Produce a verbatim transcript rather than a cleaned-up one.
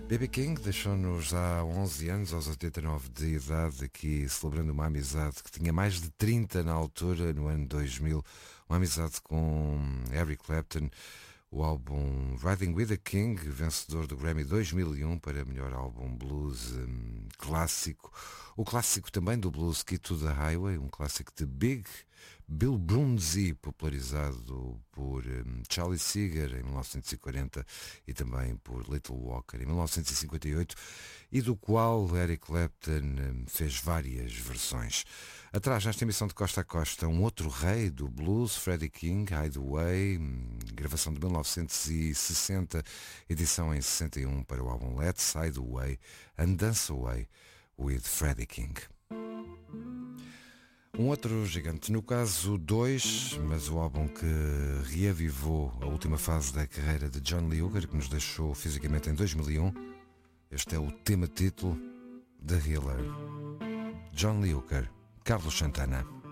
B B. King deixou-nos há onze anos, aos oitenta e nove de idade, aqui celebrando uma amizade que tinha mais de trinta na altura, no ano dois mil, uma amizade com Eric Clapton, o álbum Riding with the King, vencedor do Grammy dois mil e um para melhor álbum blues um, clássico, o clássico também do blues Key to the Highway, um clássico de Big Bill Broonzy, popularizado por um, Charlie Seeger em mil novecentos e quarenta e também por Little Walker em mil novecentos e cinquenta e oito, e do qual Eric Clapton um, fez várias versões. Atrás, nesta emissão de Costa a Costa, um outro rei do blues, Freddie King, Hideaway, um, gravação de mil novecentos e sessenta, edição em sessenta e um para o álbum Let's Hide Away and Dance Away with Freddie King. Um outro gigante, no caso dois, mas o álbum que reavivou a última fase da carreira de John Lee Hooker, que nos deixou fisicamente em dois mil e um. Este é o tema-título da Healer. John Lee Hooker, Carlos Santana.